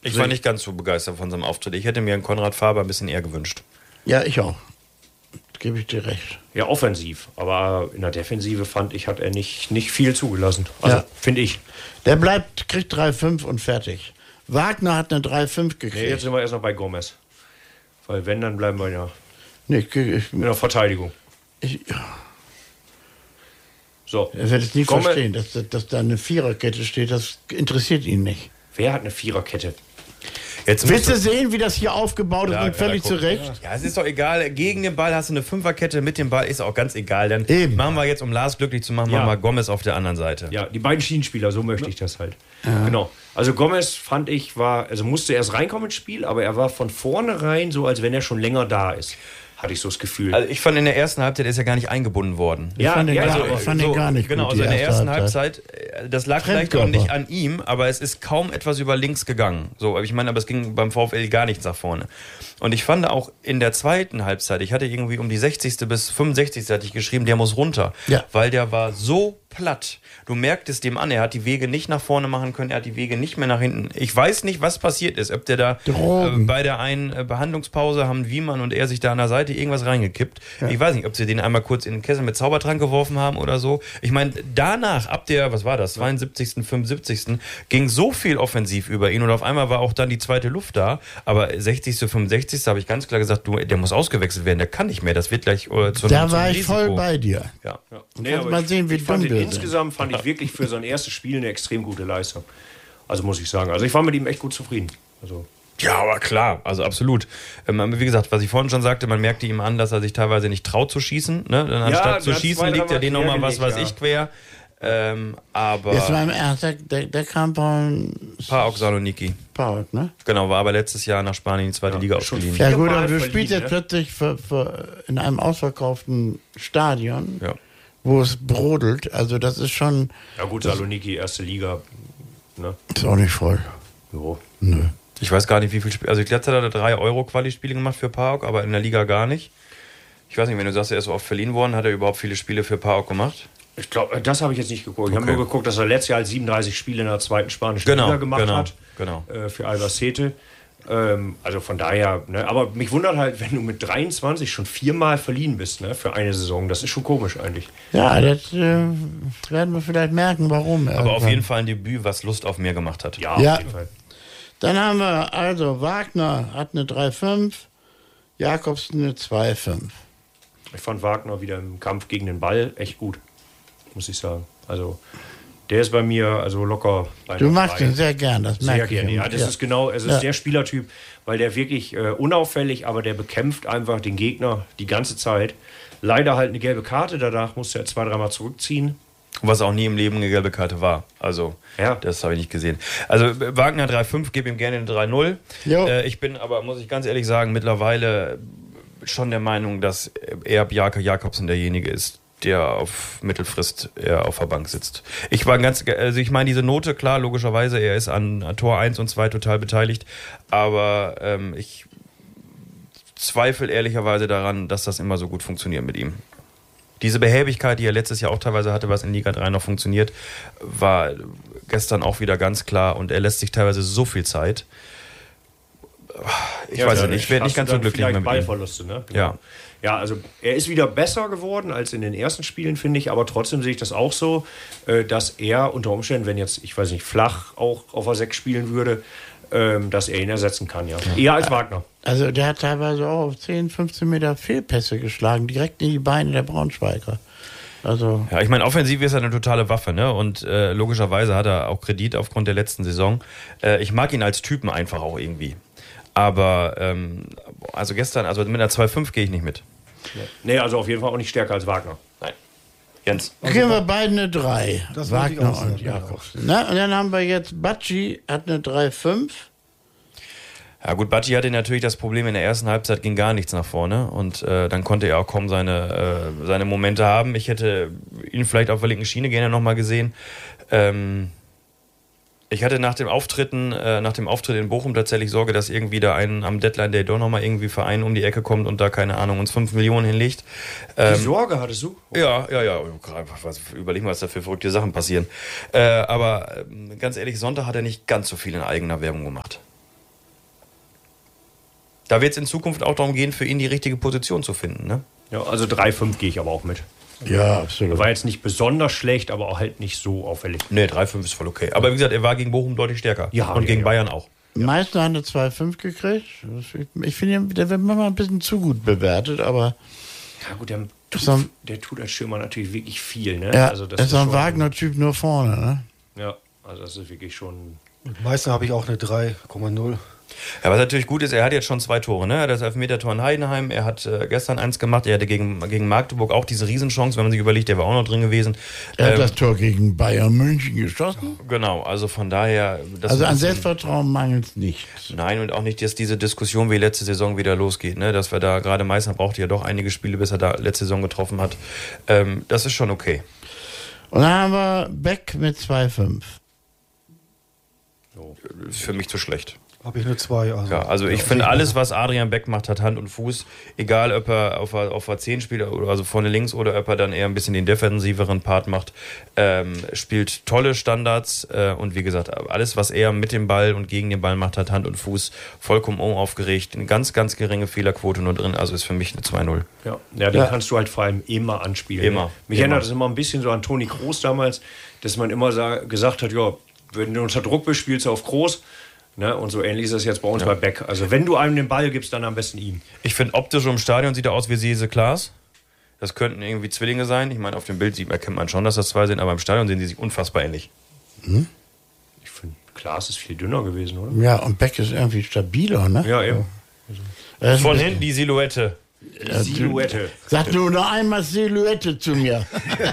Ich war nicht ganz so begeistert von seinem Auftritt. Ich hätte mir einen Konrad Faber ein bisschen eher gewünscht. Ja, ich auch. Gebe ich dir recht. Ja, offensiv. Aber in der Defensive fand ich, hat er nicht viel zugelassen. Also, finde ich. Der kriegt 3,5 und fertig. Wagner hat eine 3,5 gekriegt. Nee, jetzt sind wir erst noch bei Gomez. Weil wenn, dann bleiben wir ja in der Verteidigung. So. Er wird es nie verstehen, dass da eine Viererkette steht. Das interessiert ihn nicht. Wer hat eine Viererkette? Jetzt willst du sehen, wie das hier aufgebaut ist und völlig zurecht? Ja, es ist doch egal. Gegen den Ball hast du eine Fünferkette, mit dem Ball ist auch ganz egal. Dann machen wir jetzt, um Lars glücklich zu machen, machen wir Gomez auf der anderen Seite. Ja, die beiden Schienenspieler, so möchte ich das halt. Ja. Genau. Also Gomez fand ich musste erst reinkommen ins Spiel, aber er war von vornherein so, als wenn er schon länger da ist. Hatte ich so das Gefühl. Also ich fand, in der ersten Halbzeit ist er gar nicht eingebunden worden. Ich fand ihn gar nicht genau, gut. Also in der ersten Halbzeit, das lag vielleicht auch nicht an ihm, aber es ist kaum etwas über links gegangen. So, ich meine, aber es ging beim VfL gar nichts nach vorne. Und ich fand auch in der zweiten Halbzeit, ich hatte irgendwie um die 60. bis 65. hatte ich geschrieben, der muss runter. Ja. Weil der war so platt. Du merktest dem an, er hat die Wege nicht nach vorne machen können, er hat die Wege nicht mehr nach hinten. Ich weiß nicht, was passiert ist. Ob der da bei der einen Behandlungspause haben Wiemann und er sich da an der Seite irgendwas reingekippt. Ja. Ich weiß nicht, ob sie den einmal kurz in den Kessel mit Zaubertrank geworfen haben oder so. Ich meine, danach, ab der, 72., 75. ging so viel offensiv über ihn und auf einmal war auch dann die zweite Luft da. Aber 60., 65. habe ich ganz klar gesagt, der muss ausgewechselt werden, der kann nicht mehr. Das wird gleich zu Da war ich voll bei dir. Ja. Nee, mal sehen, wie dumm wir sind. Insgesamt fand ich wirklich für sein erstes Spiel eine extrem gute Leistung. Also muss ich sagen. Also ich war mit ihm echt gut zufrieden. Also ja, aber klar, also absolut. Wie gesagt, was ich vorhin schon sagte, man merkte ihm an, dass er sich teilweise nicht traut zu schießen. Ne? Dann anstatt zu schießen, liegt er den nochmal was weiß ich quer. Aber jetzt war im Ernst, der kam von PAOK Saloniki. PAOK, ne? Genau, war aber letztes Jahr nach Spanien in die zweite Liga ausgeliehen. Ja gut, aber du spielst jetzt plötzlich in einem ausverkauften Stadion. Ja. Wo es brodelt, also das ist schon... Ja gut, Saloniki, erste Liga, ne? Ist auch nicht voll. Jo. Nö. Ich weiß gar nicht, wie viel Spiele... Also letztes Jahr hat er 3 Euro Quali-Spiele gemacht für PAOK, aber in der Liga gar nicht. Ich weiß nicht, wenn du sagst, er ist so oft verliehen worden, hat er überhaupt viele Spiele für PAOK gemacht? Ich glaube, das habe ich jetzt nicht geguckt. Ich habe nur geguckt, dass er letztes Jahr 37 Spiele in der zweiten spanischen Liga gemacht hat. Genau. Für Albacete. Also von daher, ne, aber mich wundert halt, wenn du mit 23 schon 4-mal verliehen bist, ne, für eine Saison. Das ist schon komisch eigentlich. Ja, das werden wir vielleicht merken, warum. Aber auf jeden Fall ein Debüt, was Lust auf mehr gemacht hat. Ja, auf jeden Fall. Dann haben wir also Wagner hat eine 3,5, Jakobsen eine 2,5. Ich fand Wagner wieder im Kampf gegen den Ball echt gut, muss ich sagen. Also der ist bei mir also locker bei Du magst ihn sehr gern, das merke ich. Sehr gerne, ja. Das ist genau, es ist der Spielertyp, weil der wirklich unauffällig, aber der bekämpft einfach den Gegner die ganze Zeit. Leider halt eine gelbe Karte, danach musste er 2-3 Mal zurückziehen. Was auch nie im Leben eine gelbe Karte war. Also, das habe ich nicht gesehen. Also, Wagner 3,5, gebe ihm gerne eine 3,0. Ich bin aber, muss ich ganz ehrlich sagen, mittlerweile schon der Meinung, dass Jakobsen derjenige ist, der auf Mittelfrist eher auf der Bank sitzt. Ich meine diese Note, klar, logischerweise, er ist an Tor 1 und 2 total beteiligt, aber ich zweifle ehrlicherweise daran, dass das immer so gut funktioniert mit ihm. Diese Behäbigkeit, die er letztes Jahr auch teilweise hatte, was in Liga 3 noch funktioniert, war gestern auch wieder ganz klar und er lässt sich teilweise so viel Zeit. Ich weiß nicht, ich werde nicht ganz so glücklich mit ihm. Ballverluste, ne? Ja. Ja, also er ist wieder besser geworden als in den ersten Spielen, finde ich, aber trotzdem sehe ich das auch so, dass er unter Umständen, wenn jetzt, ich weiß nicht, Flach auch auf der 6 spielen würde, dass er ihn ersetzen kann, ja. Eher als Wagner. Also der hat teilweise auch auf 10, 15 Meter Fehlpässe geschlagen, direkt in die Beine der Braunschweiger. Also ja, ich meine, offensiv ist er eine totale Waffe, ne? Und logischerweise hat er auch Kredit aufgrund der letzten Saison. Ich mag ihn als Typen einfach auch irgendwie. Aber also gestern, also mit einer 2,5 gehe ich nicht mit. Nee, also auf jeden Fall auch nicht stärker als Wagner. Nein. Jens. Geben wir beide eine 3. Das Wagner und Jakobsen. Und dann haben wir jetzt Bacci hat eine 3,5. Ja gut, Bacci hatte natürlich das Problem, in der ersten Halbzeit ging gar nichts nach vorne und dann konnte er auch kaum seine Momente haben. Ich hätte ihn vielleicht auf der linken Schiene gerne nochmal gesehen. Ich hatte nach dem Auftritt in Bochum tatsächlich Sorge, dass irgendwie da am Deadline Day doch nochmal irgendwie Verein um die Ecke kommt und da, keine Ahnung, uns 5 Millionen hinlegt. Die Sorge hattest du? Ja. Überlegen, was da für verrückte Sachen passieren. Aber ganz ehrlich, Sonntag hat er nicht ganz so viel in eigener Werbung gemacht. Da wird es in Zukunft auch darum gehen, für ihn die richtige Position zu finden. Ne? Ja, also 3-5 gehe ich aber auch mit. Ja, absolut. War jetzt nicht besonders schlecht, aber auch halt nicht so auffällig. Nee, 3-5 ist voll okay. Aber wie gesagt, er war gegen Bochum deutlich stärker. Ja, und gegen Bayern auch. Meißner hat eine 2,5 gekriegt. Ich finde, der wird manchmal ein bisschen zu gut bewertet, aber. Ja, gut, der tut als Stürmer natürlich wirklich viel. Ne? Ja, also das ist so ein Wagner-Typ nur vorne. Ne? Ja, also das ist wirklich schon. Mit Meißner habe ich auch eine 3,0. Ja, was natürlich gut ist, er hat jetzt schon 2 Tore. Ne? Er hat das Elfmeter-Tor in Heidenheim, er hat gestern 1 gemacht, er hatte gegen Magdeburg auch diese Riesenchance, wenn man sich überlegt, der war auch noch drin gewesen. Er hat das Tor gegen Bayern München geschossen. Genau, also von daher... Also an Selbstvertrauen mangelt es nicht. Nein, und auch nicht, dass diese Diskussion wie letzte Saison wieder losgeht. Ne? Dass wir da, gerade Meißner brauchte ja doch einige Spiele, bis er da letzte Saison getroffen hat. Das ist schon okay. Und dann haben wir Beck mit 2,5. Ist für mich zu schlecht. Habe ich eine 2. Also ich finde, alles, was Adrian Beck macht, hat Hand und Fuß. Egal, ob er auf der 10 spielt, also vorne links, oder ob er dann eher ein bisschen den defensiveren Part macht. Spielt tolle Standards und wie gesagt, alles, was er mit dem Ball und gegen den Ball macht, hat Hand und Fuß. Vollkommen unaufgeregt. Eine ganz, ganz geringe Fehlerquote nur drin. Also ist für mich eine 2-0. Ja, den kannst du halt vor allem immer anspielen. Immer. Mich erinnert das immer ein bisschen so an Toni Kroos damals, dass man immer gesagt hat, ja, wenn du unter Druck bist, spielst du auf Groß. Ne? Und so ähnlich ist das jetzt bei uns bei Beck. Also wenn du einem den Ball gibst, dann am besten ihm. Ich finde, optisch im Stadion sieht er aus wie Sese Klaas. Das könnten irgendwie Zwillinge sein. Ich meine, auf dem Bild erkennt man schon, dass das 2 sind, aber im Stadion sehen sie sich unfassbar ähnlich. Ich finde, Klaas ist viel dünner gewesen, oder? Ja, und Beck ist irgendwie stabiler, ne? Ja, eben. Von hinten die Silhouette. Silhouette. Sag nur noch einmal Silhouette zu mir.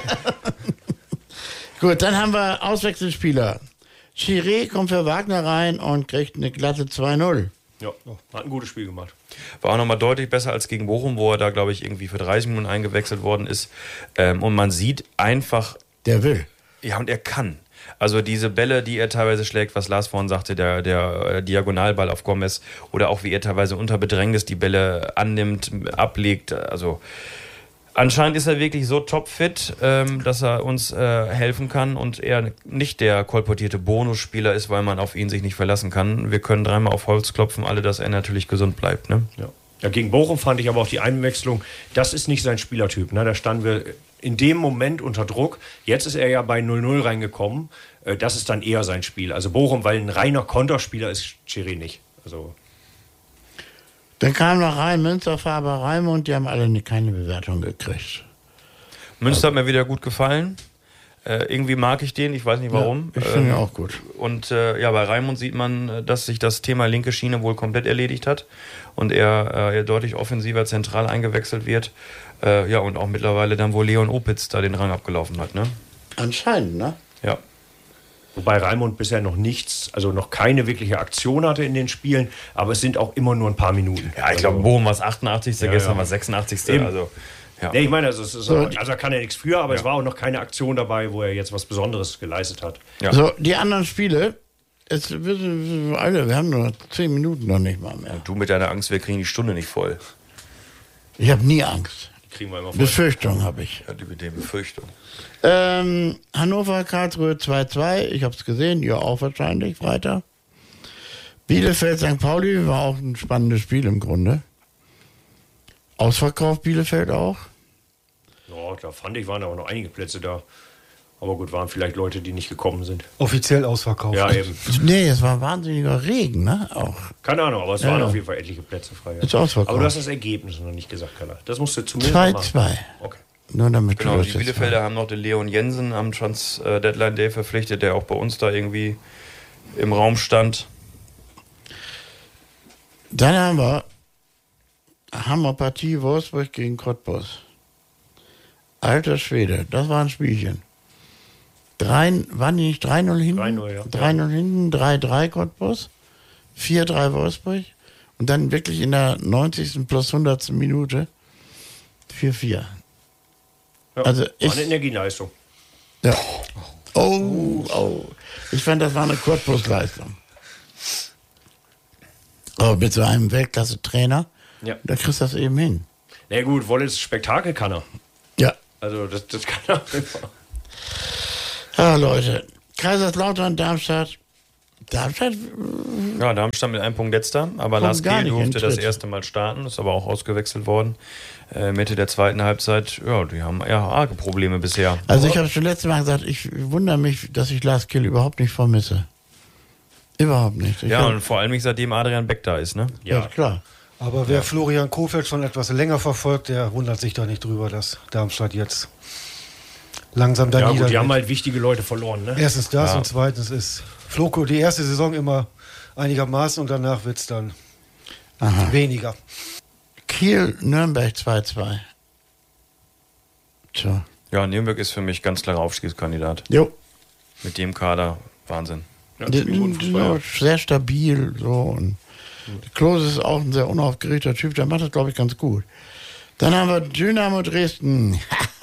Gut, dann haben wir Auswechselspieler. Chiré kommt für Wagner rein und kriegt eine glatte 2-0. Ja, hat ein gutes Spiel gemacht. War auch nochmal deutlich besser als gegen Bochum, wo er da, glaube ich, irgendwie für 30 Minuten eingewechselt worden ist. Und man sieht einfach... Der will. Ja, und er kann. Also diese Bälle, die er teilweise schlägt, was Lars vorhin sagte, der Diagonalball auf Gomez, oder auch wie er teilweise unter Bedrängnis die Bälle annimmt, ablegt, also... Anscheinend ist er wirklich so topfit, dass er uns helfen kann und er nicht der kolportierte Bonusspieler ist, weil man auf ihn sich nicht verlassen kann. Wir können 3-mal auf Holz klopfen, alle, dass er natürlich gesund bleibt. Ne? Ja, gegen Bochum fand ich aber auch die Einwechslung, das ist nicht sein Spielertyp. Ne? Da standen wir in dem Moment unter Druck. Jetzt ist er ja bei 0-0 reingekommen. Das ist dann eher sein Spiel. Also Bochum, weil ein reiner Konterspieler ist Chiré nicht. Also... Dann kam noch rein Münster, Faber, Raimund, die haben alle keine Bewertung gekriegt. Münster hat mir wieder gut gefallen. Irgendwie mag ich den, ich weiß nicht warum. Ja, ich finde ihn auch gut. Und bei Raimund sieht man, dass sich das Thema linke Schiene wohl komplett erledigt hat und er deutlich offensiver zentral eingewechselt wird. Und auch mittlerweile dann wohl Leon Opitz da den Rang abgelaufen hat. Ne? Anscheinend, ne? Ja. Wobei Raimund bisher noch nichts, also noch keine wirkliche Aktion hatte in den Spielen, aber es sind auch immer nur ein paar Minuten. Ja, ich glaube, Bochum war es 88. Gestern war es 86. Eben. Also, ja. Nee, ich meine, also er kann ja nichts für, aber es war auch noch keine Aktion dabei, wo er jetzt was Besonderes geleistet hat. Ja. So, die anderen Spiele, wir haben nur 10 Minuten noch nicht mal mehr. Und du mit deiner Angst, wir kriegen die Stunde nicht voll. Ich habe nie Angst. Kriegen wir immer voll. Befürchtung habe ich. Ja, mit dem Befürchtung. Hannover, Karlsruhe 2-2. Ich habe es gesehen, ihr auch wahrscheinlich. Weiter. Bielefeld, St. Pauli war auch ein spannendes Spiel im Grunde. Ausverkauft Bielefeld auch. Ja, da fand ich, waren aber noch einige Plätze da. Aber gut, waren vielleicht Leute, die nicht gekommen sind. Offiziell ausverkauft. Ja, eben. Nee, es war wahnsinniger Regen, ne? Auch. Keine Ahnung, aber es waren auf jeden Fall etliche Plätze frei. Ist ausverkauft. Aber du hast das Ergebnis noch nicht gesagt, Carla. Das musst du zumindest machen. 2-2. Okay. Nur damit Genau, du die Bielefelder haben noch den Leon Jensen am Trans-Deadline Day verpflichtet, der auch bei uns da irgendwie im Raum stand. Dann haben wir Hammerpartie Wolfsburg gegen Cottbus. Alter Schwede, das war ein Spielchen. Waren die nicht 3-0 hinten? 3-0, ja. 3-0 hinten, 3-3 Cottbus, 4-3 Wolfsburg und dann wirklich in der 90. plus 100. Minute 4-4. Ja, also war eine Energieleistung. Ja. Oh. Ich fand, das war eine Cottbus-Leistung. Aber mit so einem Weltklasse-Trainer, da kriegst du das eben hin. Na ja, gut, Wollitz Spektakel kann er. Ja. Also das kann er immer. Ja, Leute. Kaiserslautern, Darmstadt. Darmstadt Ja, Darmstadt mit einem Punkt letzter, aber Lars gar Kehl nicht durfte in das Tritt. erste Mal starten, ist aber auch ausgewechselt worden. Mitte der zweiten Halbzeit, ja, die haben eher arge Probleme bisher. Also ich habe schon letztes Mal gesagt, ich wundere mich, dass ich Lars Kehl überhaupt nicht vermisse. Überhaupt nicht. Ja, und vor allem nicht seitdem Adrian Beck da ist, ne? ja, klar. Aber wer Florian Kohfeldt schon etwas länger verfolgt, der wundert sich da nicht drüber, dass Darmstadt jetzt langsam da Ja gut, die niedergeht. haben halt wichtige Leute verloren, ne? Erstens das Ja. und zweitens ist Floko die erste Saison immer einigermaßen und danach wird es dann weniger. Kiel, Nürnberg 2-2. Tja. Ja, Nürnberg ist für mich ganz klarer Aufstiegskandidat. Jo. Mit dem Kader, Wahnsinn. Ja, Die, spielen guten die Fußball. sind sehr stabil. So. Und Klose ist auch ein sehr unaufgeregter Typ, der macht das, glaube ich, ganz gut. Dann haben wir Dynamo Dresden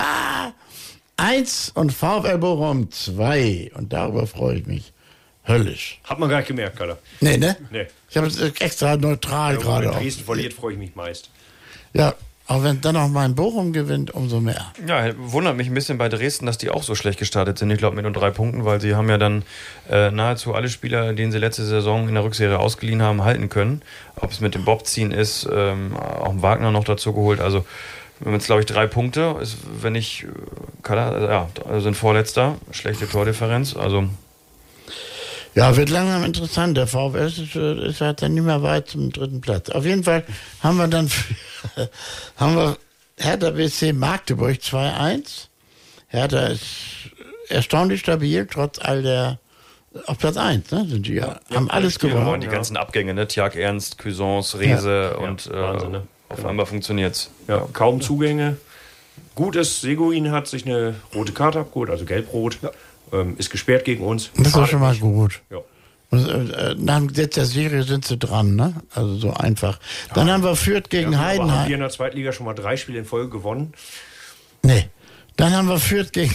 1 und VfL Bochum 2. Und darüber freue ich mich höllisch. Hat man gar nicht gemerkt, Kader. Nee, ne? Nee. Ich habe es extra neutral Ja, gerade wenn auch. Dresden verliert, freue ich mich meist. Ja, auch wenn dann auch mein Bochum gewinnt, umso mehr. Ja, wundert mich ein bisschen bei Dresden, dass die auch so schlecht gestartet sind. Ich glaube mit nur 3 Punkten, weil sie haben ja dann nahezu alle Spieler, denen sie letzte Saison in der Rückserie ausgeliehen haben, halten können. Ob es mit dem Bob-Ziehen ist, auch ein Wagner noch dazu geholt. Also wir haben jetzt, glaube ich, 3 Punkte. Ist, wenn ich, sind Vorletzter, schlechte Tordifferenz. Also Ja, wird langsam interessant. Der VfL ist halt dann nicht mehr weit zum 3. Platz. Auf jeden Fall haben wir dann Hertha BSC Magdeburg 2-1. Hertha ist erstaunlich stabil, trotz all der auf Platz 1, ne, sind die ja. Haben alles gewonnen. die ganzen Abgänge, ne? Tjag Ernst, Cuisance, Rehse und Wahnsinn, ne? auf einmal funktioniert's. Ja, kaum Zugänge. Gut ist, Seguin hat sich eine rote Karte abgeholt, also gelb-rot. Ist gesperrt gegen uns. Das ist doch Schadet schon mal nicht. gut. Ja. Und, nach dem Gesetz der Serie sind sie dran, ne? Also so einfach. Dann haben wir Fürth gegen Aber haben Heidenheim. wir in der Zweitliga schon mal 3 Spiele in Folge gewonnen. Nee. Dann haben wir Fürth gegen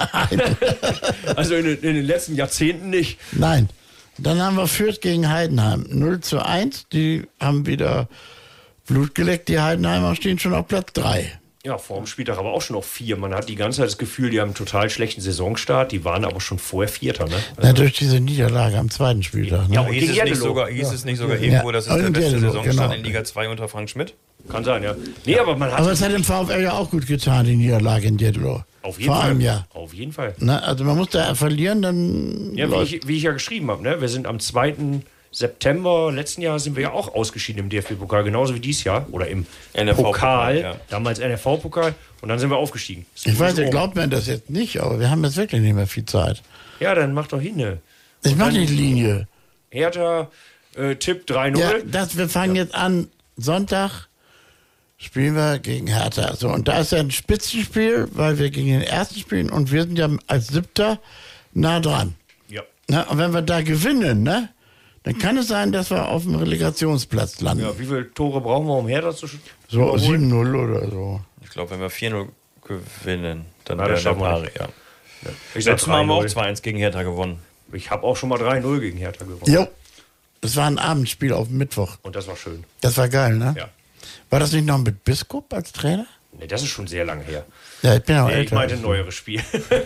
Also in den letzten Jahrzehnten nicht. Nein. Dann haben wir Fürth gegen Heidenheim. 0-1. Die haben wieder Blut geleckt. Die Heidenheimer stehen schon auf Platz 3. Ja, vor dem Spieltag aber auch schon auf 4. Man hat die ganze Zeit das Gefühl, die haben einen total schlechten Saisonstart. Die waren aber schon vorher Vierter, ne? Ja, durch diese Niederlage am zweiten Spieltag. Ne? Ja, Hieß gegen es nicht Jeddelo. sogar, irgendwo, das ist der und beste Jeddelo, Saisonstart genau. in Liga 2 unter Frank Schmidt? Kann sein, ja. Nee, aber man hat Aber es hat dem VfL ja auch gut getan, die Niederlage in Jeddelo. auf jeden Vor Fall. einem Jahr. Auf jeden Fall. Ne? Also man muss da verlieren, dann Ja, läuft. wie ich ja geschrieben habe, ne? Wir sind am 2. September letzten Jahr sind wir ja auch ausgeschieden im DFB-Pokal, genauso wie dieses Jahr. Oder im NRV-Pokal, Pokal, ja. damals NRV-Pokal. Und dann sind wir aufgestiegen. Ich weiß, ihr oben. glaubt mir das jetzt nicht, aber wir haben jetzt wirklich nicht mehr viel Zeit. Ja, dann mach doch hin. Ne? Ich mache nicht Linie. Hertha, Tipp 3-0. Ja, wir fangen jetzt an. Sonntag spielen wir gegen Hertha. So, und da ist ja ein Spitzenspiel, weil wir gegen den ersten spielen und wir sind ja als 7. nah dran. Ja. Ne? Und wenn wir da gewinnen, ne, dann kann es sein, dass wir auf dem Relegationsplatz landen. Ja, wie viele Tore brauchen wir, um Hertha zu So überholen? 7-0 oder so. Ich glaube, wenn wir 4-0 gewinnen, dann Na, wäre das der schaffen wir Pari, nicht. ja. Ich sag Letztes Mal haben wir auch 3-0. 2-1 gegen Hertha gewonnen. Ich habe auch schon mal 3-0 gegen Hertha gewonnen. Jo. Es war ein Abendspiel auf dem Mittwoch. Und das war schön. Das war geil, ne? Ja. War das nicht noch mit Biskup als Trainer? Nee, das ist schon sehr lange her. Ja, ich bin auch Nee, älter. ich meinte ein neueres Spiel.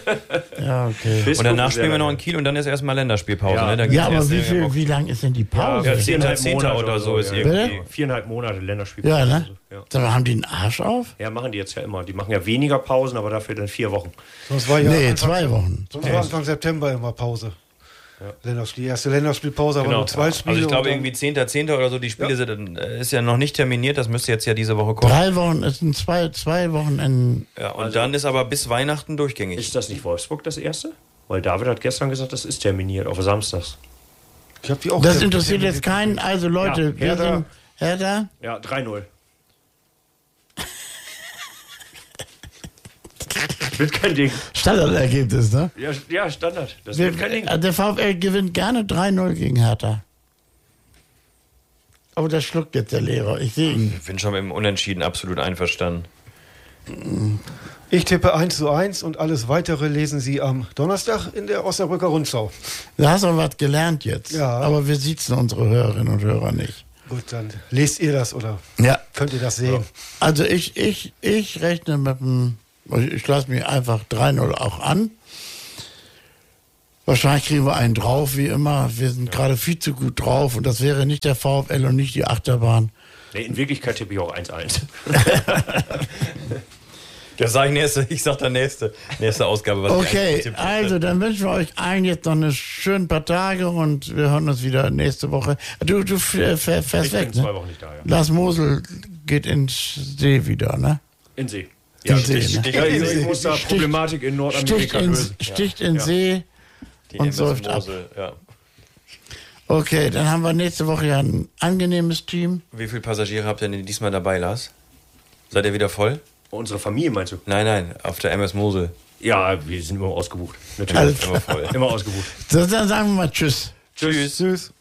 Ja, okay. Und danach spielen wir noch in Kiel und dann ist erstmal Länderspielpause. Ja. Ne? Da Ja, geht's aber erst wie lang ist denn die Pause? Ja, Ja, 10. 10. Monate oder so ist ja. irgendwie. 4,5 Monate Länderspielpause. Ja, ne? Ja. Sag mal, haben die einen Arsch auf? Ja, machen die jetzt ja immer. Die machen ja weniger Pausen, aber dafür dann 4 Wochen. Sonst war ja Nee, 2 Wochen. Sonst war Anfang September immer Pause. Länderspiel, erste Länderspielpause, aber Genau. nur 2 Spiele. Also ich glaube und dann- irgendwie 10. oder so, die Spiele sind, ist ja noch nicht terminiert, das müsste jetzt ja diese Woche kommen. 3 Wochen, es sind zwei Wochenenden. Ja, und dann ist aber bis Weihnachten durchgängig. Ist das nicht Wolfsburg das erste? Weil David hat gestern gesagt, das ist terminiert auf Samstags. Ich hab die auch Das sehr- interessiert jetzt keinen. Also Leute, Ja, wir Hertha. sind Hertha. Ja, 3-0. Wird kein Ding. Standardergebnis, ne? Ja, Standard. Das wird kein Ding. Der VfL gewinnt gerne 3-0 gegen Hertha. Oh, das schluckt jetzt der Lehrer. Ich sehe ihn. Ich bin schon mit dem Unentschieden absolut einverstanden. Ich tippe 1:1 und alles weitere lesen Sie am Donnerstag in der Osnabrücker Rundschau. Du hast auch was gelernt jetzt. Ja. Aber wir sitzen unsere Hörerinnen und Hörer nicht. Gut, dann lest ihr das oder Ja. könnt ihr das sehen? Also ich rechne mit dem, ich lasse mich einfach 3-0 auch an. Wahrscheinlich kriegen wir einen drauf, wie immer. Wir sind gerade viel zu gut drauf und das wäre nicht der VfL und nicht die Achterbahn. Nee, in Wirklichkeit tippe ich auch 1-1. Das sage ich sag dann nächste Ausgabe. Was Okay, also dann wünschen wir euch allen jetzt noch eine schöne paar Tage und wir hören uns wieder nächste Woche. Du fährst Ich weg, bin 2 ne? Wochen nicht da, ja. Lars Mosel geht ins See wieder, ne? In See. In Ja, See, ne? ich muss da Problematik in Nordamerika lösen. Sticht in See die und MS säuft ab. Mosel, ja. Okay, dann haben wir nächste Woche ja ein angenehmes Team. Wie viele Passagiere habt ihr denn diesmal dabei, Lars? Seid ihr wieder voll? Unsere Familie, meinst du? Nein, auf der MS Mosel. Ja, wir sind immer ausgebucht. Alles Natürlich. Immer voll. Immer ausgebucht. So, dann sagen wir mal Tschüss. Tschüss. Tschüss.